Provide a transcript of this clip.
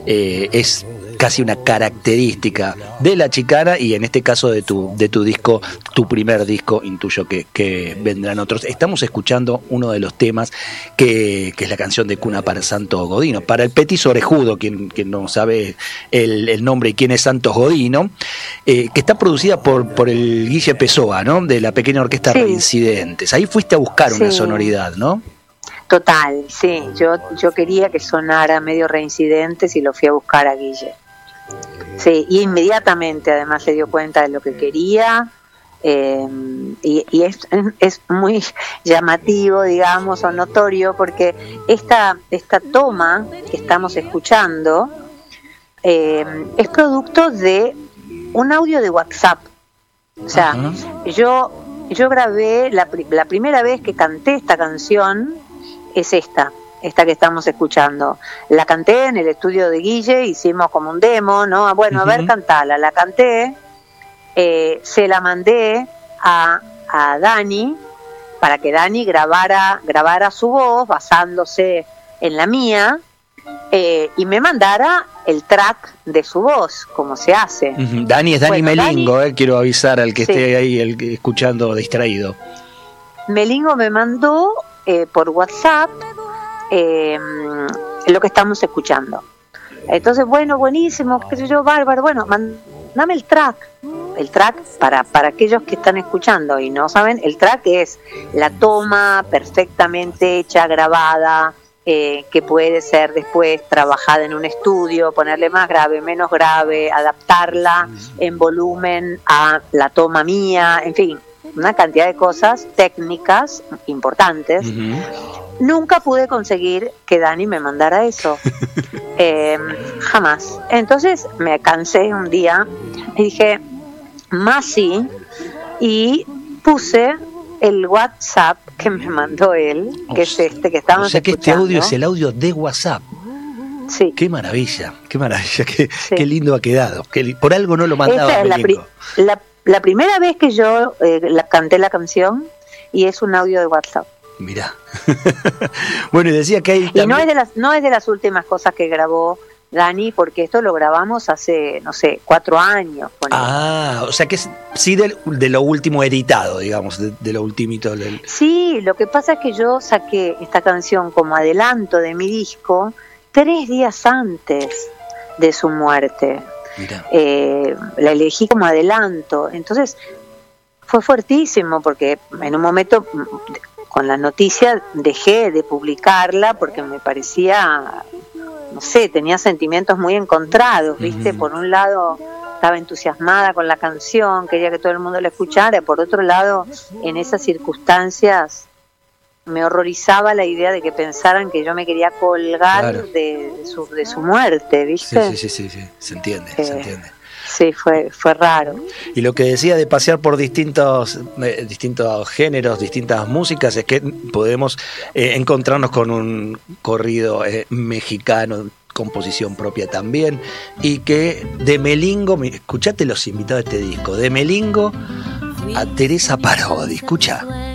es casi una característica de La Chicana y en este caso de tu disco, tu primer disco, intuyo que vendrán otros. Estamos escuchando uno de los temas que es la canción de Cuna para Santos Godino. Para el petiso orejudo, quien no sabe el nombre y quién es Santos Godino, que está producida por el Guille Pessoa, ¿no? De la pequeña orquesta Reincidentes. Ahí fuiste a buscar una sonoridad, ¿no? Total, sí. Yo quería que sonara medio Reincidentes y lo fui a buscar a Guille. Sí, y inmediatamente además se dio cuenta de lo que quería, y es muy llamativo, digamos, o notorio, porque esta toma que estamos escuchando es producto de un audio de WhatsApp. O sea, yo grabé la primera vez que canté esta canción es esta que estamos escuchando. La canté en el estudio de Guille, hicimos como un demo, ¿no? Bueno, a ver, cantala. La canté, se la mandé a Dani para que Dani grabara su voz basándose en la mía, y me mandara el track de su voz, como se hace. Dani es Dani Melingo, quiero avisar al que esté ahí escuchando distraído. Melingo me mandó por WhatsApp lo que estamos escuchando. Entonces, bueno, buenísimo, qué sé yo, bárbaro, bueno, mandame el track para aquellos que están escuchando y no saben, el track es la toma perfectamente hecha, grabada, que puede ser después trabajada en un estudio, ponerle más grave, menos grave, adaptarla en volumen a la toma mía, en fin, una cantidad de cosas técnicas importantes. Nunca pude conseguir que Dani me mandara eso, jamás. Entonces me cansé un día y dije, más sí, y puse el WhatsApp que me mandó él, que es este que estamos escuchando. O sea que este audio es el audio de WhatsApp. Sí. Qué maravilla, qué lindo ha quedado. Por algo no lo mandaba. Esta es la primera vez que yo canté la canción y es un audio de WhatsApp. Mirá. Bueno, y decía que hay también... Y no es de las últimas cosas que grabó Dani, porque esto lo grabamos hace, no sé, 4 años. O sea que es sí de lo último editado, digamos, de lo ultimito. Sí, lo que pasa es que yo saqué esta canción como adelanto de mi disco 3 días antes de su muerte. La elegí como adelanto, entonces fue fuertísimo, porque en un momento con la noticia dejé de publicarla porque me parecía, no sé, tenía sentimientos muy encontrados, ¿viste? Por un lado estaba entusiasmada con la canción, quería que todo el mundo la escuchara, por otro lado, en esas circunstancias me horrorizaba la idea de que pensaran que yo me quería colgar de su muerte, ¿viste? Sí, se entiende. Sí, fue raro. Y lo que decía de pasear por distintos géneros, distintas músicas, es que podemos encontrarnos con un corrido mexicano, composición propia también, y que de Melingo, escuchate los invitados de este disco, de Melingo a Teresa Parodi, escucha.